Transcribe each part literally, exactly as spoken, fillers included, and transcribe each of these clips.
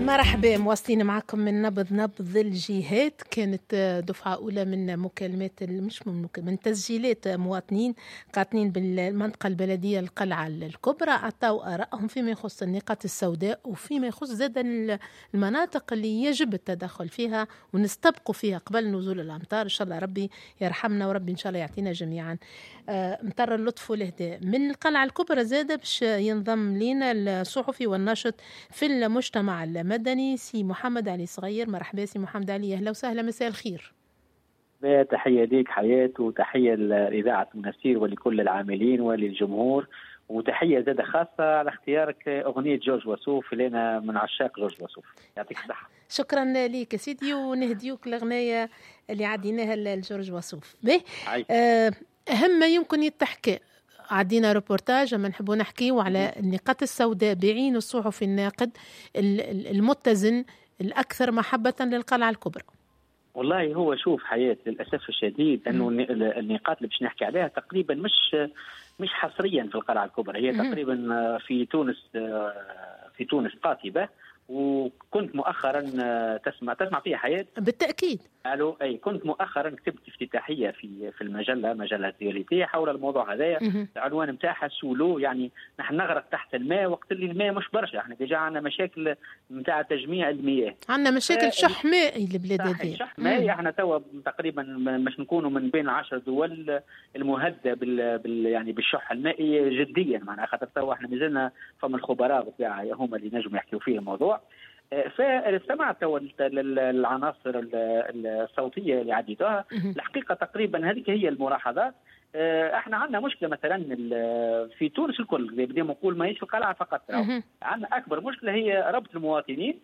مرحبا، مواصلين معكم من نبض نبض الجهات. كانت دفعة أولى من مكالمات مش من, من تسجيلات مواطنين قاطنين بالمنطقة البلدية القلعة الكبرى، أعطوا آرائهم فيما يخص النقاط السوداء وفيما يخص زاد المناطق اللي يجب التدخل فيها ونستبقوا فيها قبل نزول الأمطار. إن شاء الله ربي يرحمنا وربي إن شاء الله يعطينا جميعا مطر اللطف والهداء. من القلعة الكبرى زاد باش ينضم لنا الصحفي والناشط في المجتمع المدني سي محمد علي صغير. مرحبا سي محمد علي، اهلا وسهلا، مساء الخير. تحية ليك حياة، وتحية لإذاعة المنسير ولكل العاملين وللجمهور، وتحية زادة خاصة على اختيارك أغنية جورج وسوف لنا من عشاق جورج وسوف. يعطيك الصحة. شكرا لك سيدي، ونهديوك الأغنية اللي عديناها لجورج وسوف. أهم ما يمكن يتحكى، عدينا روبورتاج ما نحبوا نحكيه على النقاط السوداء بعين الصحفي الناقد المتزن الأكثر محبة للقلعة الكبرى. والله هو شوف حياة، للأسف الشديد أنه النقاط اللي باش نحكي عليها تقريبا مش مش حصريا في القلعة الكبرى، هي تقريبا في تونس في تونس قاطبة. وكنت مؤخرا تسمع تسمع فيها حياة بالتأكيد. الو اي كنت مؤخرا كتبت افتتاحيه في في المجله مجله رياليتي حول الموضوع هذايا. العنوان نتاعها سولو، يعني نحن نغرق تحت الماء وقت اللي الماء مش برشا. احنا ديجا عندنا مشاكل نتاع تجميع المياه، عندنا مشاكل شح مائي البلاد هذه. شح مائي احنا توا تقريبا مش نكونوا من بين عشر دول المهدده بال, بال يعني بالشح المائي جديا، معناها خاطر توا احنا مازلنا فما الخبراء بتاع هم اللي نجموا يحكيوا فيه الموضوع. فاستمعت العناصر الصوتيه اللي عديتها. الحقيقه تقريبا هذه هي الملاحظات. احنا عندنا مشكله مثلا في تونس الكل، بدي نقول ماهيش في القلعه فقط، عندنا اكبر مشكله هي ربط المواطنين،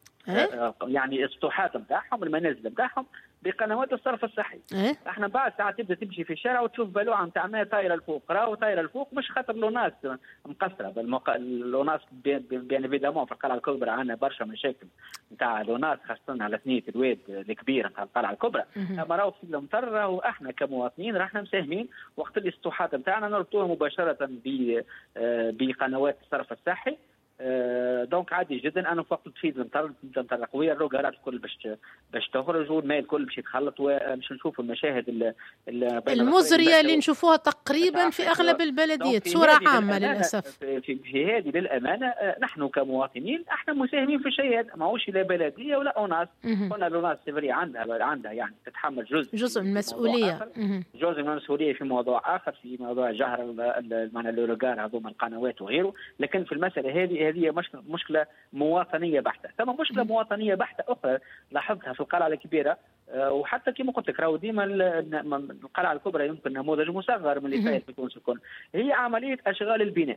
يعني السطوحات نتاعهم المنازل نتاعهم بقنوات الصرف الصحي. أه؟ احنا بعد ساعات تبدا تمشي في الشارع وتشوف بلوعه نتاع ماء طايره الفوق، راهو طايره الفوق مش خاطر لوناس مقصره بالمق... لوناس بين فيدامون في القلعه الكبرى عندنا برشا مشاكل نتاع لوناس، خاصه على ثنيه الواد الكبيره نتاع القلعه الكبرى. اما راهو في الامطار راهو احنا كمواطنين راحنا مساهمين وقت اللي السطوحات نتاعنا نربطوها مباشره ب... بقنوات الصرف الصحي. أه دونك عادي جدا. انا وقت تفيد المطر المطر قويه، الروغارات الكل باش باش تخرج والماء الكل باش يتخلط، ومش نشوفوا المشاهد المزريه اللي نشوفوها تقريبا في اغلب البلديات بصوره عامه للاسف. في, في هذه للامانه نحن كمواطنين احنا مساهمين في الشيء هذا، ماهوش لا بلديه ولا اوناس. هنا لوناس سيفري عندها عندها يعني تتحمل جزء جزء من المسؤوليه، جزء من المسؤوليه في موضوع اخر، في موضوع جهر من الروغار هذوما القنوات وغيره. لكن في المساله هذه هذه مشكله مواطنيه بحته. ثم مشكله مواطنيه بحته اخرى لاحظتها في القلعه الكبيره، وحتى كما قلت لك راهو ديما القلعه الكبرى يمكن نموذج مصغر من اللي فات في تونس الكل، هي عمليه اشغال البناء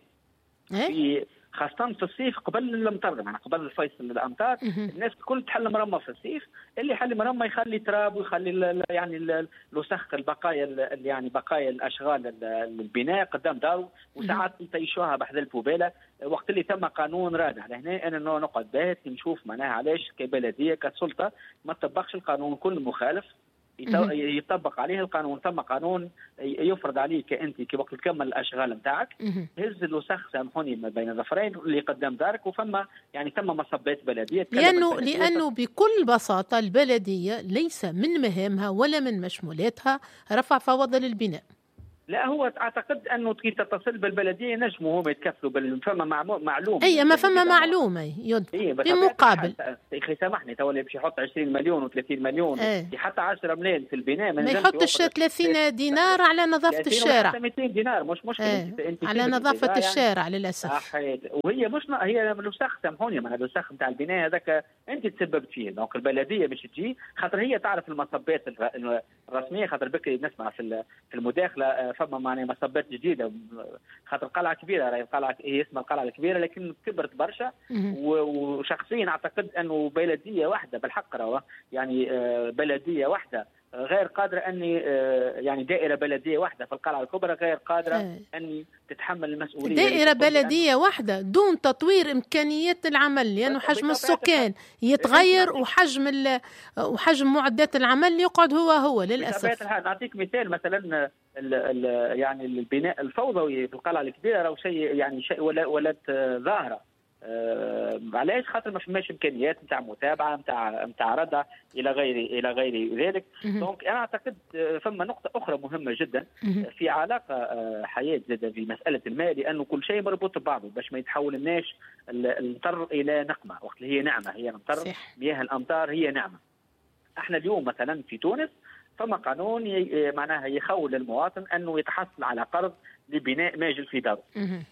في خاصة في الصيف قبل الامطار، يعني قبل الفيصل الامطار. الناس الكل تحل مرمى في الصيف، اللي يحل مرمى يخلي تراب ويخلي يعني الوسخ البقايا اللي يعني بقايا الاشغال البناء قدام داره، وساعات يطيشوها بحذا البوباله. وقت اللي تم قانون رادع لهنا انا نقعد باهت نشوف معناها علاش كبلديه كسلطه ما تطبقش القانون. كل مخالف يطبق عليه القانون. ثم قانون يفرض عليك انت كي وقت تكمل الاشغال نتاعك هز الوسخ سامحوني ما بين الظفرين اللي قدام دارك، وفما يعني ثم مصبات بلديه. لانه لانه بكل بساطه البلديه ليس من مهامها ولا من مشمولاتها رفع فواضل البناء. لا هو اعتقد انه كي تتصل بالبلديه نجموا هم يتكفلوا بال... فما معلوم اي ما فما معلومه يد إيه بمقابل. اخي سامحني تو اللي باش يحط عشرين مليون و30 مليون إيه؟ حتى عشرة ملايين في البناء ما يحطش ثلاثين دينار على نظافه الشارع، مئتين دينار مش مشكله. إيه؟ انت على نظافه الشارع يعني للاسف. وهي مش هي الوسخ سامحوني من الوسخ نتاع البناء هذاك انت تسببت فيه. دونك البلديه باش تجي خاطر هي تعرف المصبات الرسميه، خاطر بكري نسمع في في المداخله فما معناها مصبات جديده، خاطر قلعه كبيره راهي القلعه هي اسمها القلعه الكبيره لكن كبرت برشا. وشخصيا اعتقد انه بلديه واحده بالحق راهو يعني بلديه واحده غير قادره اني يعني دائره بلديه واحده في القلعه الكبرى غير قادره أه. اني تتحمل المسؤوليه. دائره بلديه واحده دون تطوير امكانيات العمل، لانه يعني حجم السكان يتغير وحجم وحجم معدات العمل يقعد هو هو للاسف. نعطيك مثال مثلا ال ال يعني البناء الفوضوي في القلعه الكبيره راهو شيء يعني شيء ولا ولات ظاهره. آه علاش؟ خاطر ما فماش امكانيات نتاع متابعه نتاع نتاع ردع الى غير الى غير ذلك. دونك انا اعتقد فما نقطه اخرى مهمه جدا في علاقه آه حياه زاده في مساله الماء، لانه كل شيء مربوط ببعضه باش ما يتحول الناش المطر الى نقمه، وقت اللي هي نعمه هي المطر، مياه الامطار هي نعمه. احنا اليوم مثلا في تونس فما قانون معناها يخول المواطن انه يتحصل على قرض لبناء ماجل في داره.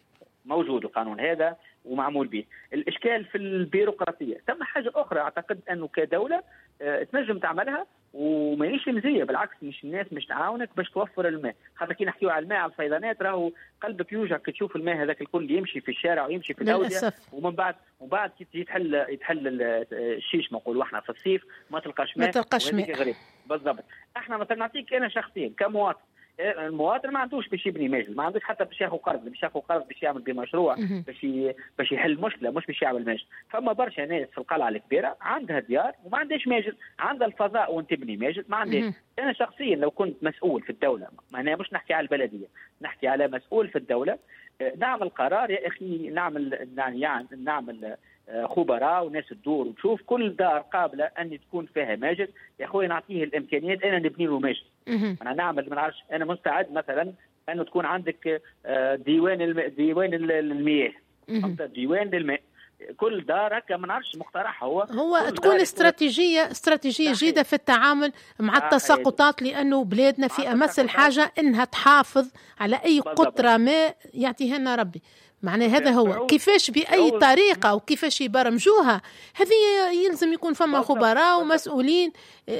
موجود القانون هذا ومعمول به. الاشكال في البيروقراطيه. ثم حاجه اخرى اعتقد انه كدوله اه تنجم تعملها وماهيش مزيه، بالعكس مش الناس مش تعاونك باش توفر الماء، خاطر كي نحكيو على الماء على الفيضانات راهو قلبك يوجع كي تشوف الماء هذاك الكل يمشي في الشارع ويمشي في الاوديه، ومن بعد ومن بعد يتحل يتحل الشيش ما نقولوا احنا في الصيف ما تلقاش ماء، ما تلقاش ماء غريب بالضبط. احنا مثلا نعطيك انا شخصيا كمواطن، المواطن ما عندوش باش يبني ماجل، ما عندوش حتى باش ياخذ قرض، باش ياخذ قرض باش يعمل بمشروع باش باش يحل مشكله، مش باش يعمل ماجل. فما برشا ناس في القلعه الكبيره عندها ديار وما عندهاش ماجل، عندها الفضاء وين تبني ماجل ما عندهاش. انا شخصيا لو كنت مسؤول في الدوله، انا مش نحكي على البلديه، نحكي على مسؤول في الدوله، نعمل قرار يا اخي، نعمل يعني نعمل خبراء وناس تدور وتشوف كل دار قابله ان تكون فيها ماجد، يا اخوي نعطيه الامكانيات انا نبني له ماجد. انا نعمل ما نعرفش، انا مستعد مثلا انه تكون عندك ديوان الم... ديوان المياه، ديوان للماء، كل دار هكا ما نعرفش مقترح هو هو تكون استراتيجيه استراتيجيه جيده في التعامل مع التساقطات، لانه بلادنا في امس الحاجه انها تحافظ على اي قطره ماء يعطيها لنا ربي. معناه هذا هو كيفاش بأي طريقة وكيفاش يبرمجوها، هذه يلزم يكون فما خبراء ومسؤولين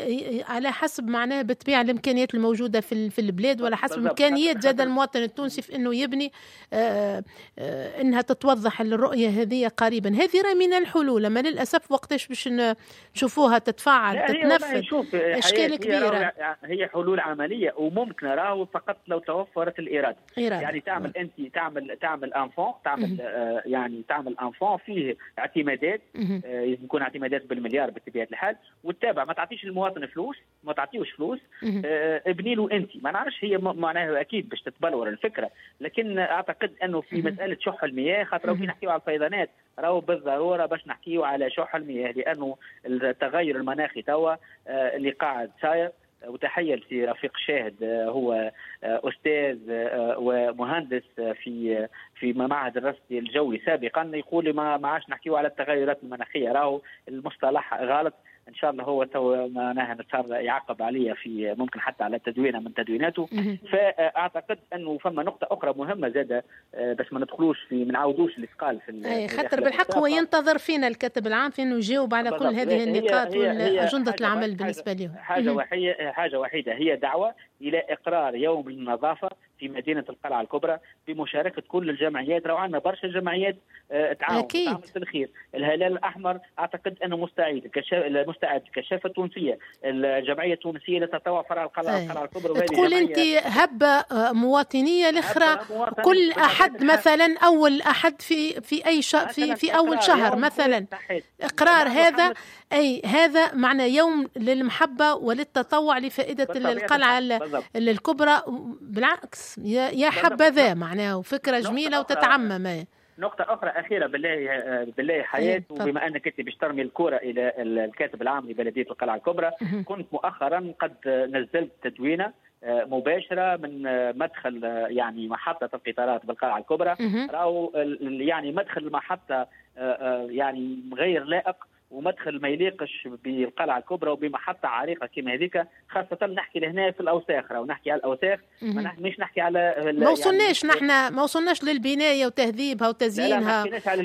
على حسب معناه بطبيعة الإمكانيات الموجودة في في البلاد، وعلى حسب إمكانيات زاد المواطن التونسي في إنه يبني، آآ آآ إنها تتوضح الرؤية هذه قريبا. هذه راه من الحلول، أما للأسف وقتاش باش نشوفوها تتفاعل تتنفذ أشكال كبيرة. هي حلول عملية وممكن راهو فقط لو توفرت الإرادة. إرادة. يعني تعمل أنت تعمل تعمل أنفون تعمل آه يعني تعمل انفون فيه اعتمادات، آه يكون اعتمادات بالمليار بطبيعه الحال، وتتابع ما تعطيش المواطن فلوس، ما تعطيوش فلوس، آه ابني له انت. ما نعرفش هي معناها اكيد باش تتبلور الفكره، لكن اعتقد انه في مساله شح المياه، خاطر كي نحكيو على الفيضانات راهو بالضروره باش نحكيو على شح المياه، لانه التغير المناخي توا آه اللي قاعد صاير. وتحية لرفيق شاهد، هو أستاذ ومهندس في في معهد الرصد الجوي سابقا، يقول ما ما عادش نحكيو على التغيرات المناخية، راهو المصطلح غلط. ان شاء الله هو تو معناها صار يعقب عليا في ممكن حتى على تدوينه من تدويناته. فاعتقد انه فما نقطه اخرى مهمه زاده، بس ما ندخلوش في ما نعاودوش اللي قال في اي خاطر بالحق هو ينتظر فينا الكاتب العام في انه يجاوب على كل هذه النقاط واجنده العمل بالنسبه لهم. حاجه وحيده حاجه وحيده هي دعوه الى اقرار يوم النظافه في مدينه القلعه الكبرى بمشاركه كل الجمعيات. راه عندنا برشا جمعيات اه تعاون تعمل في الخير. الهلال الاحمر اعتقد انه مستعد، مستعد الكشافه التونسيه، الجمعيه التونسيه للتطوع فرع القلعه القلعه الكبرى. تقول انت هبه مواطنيه الاخرى كل احد مثلا اول احد في في اي شهر في في اول شهر مثلا اقرار هذا، اي هذا معنى يوم للمحبه وللتطوع لفائده القلعه الكبرى. بالعكس يا حبذا معناه فكره جميله وتتعمم. نقطة أخرى أخيرة بالله بالله حياة، وبما أنك أنت باش ترمي الكرة إلى الكاتب العام لبلدية القلعة الكبرى، كنت مؤخرا قد نزلت تدوينة مباشرة من مدخل يعني محطة القطارات بالقلعة الكبرى. راهو يعني مدخل المحطة يعني غير لائق، ومدخل ما يليقش بالقلعه الكبرى وبمحطه عريقه كما هذيك، خاصه نحكي لهنا في الاوساخ، راهو نحكي على الاوساخ مش نحكي على ما وصلناش يعني نحن ما وصلناش للبنايه وتهذيبها وتزيينها. لا لا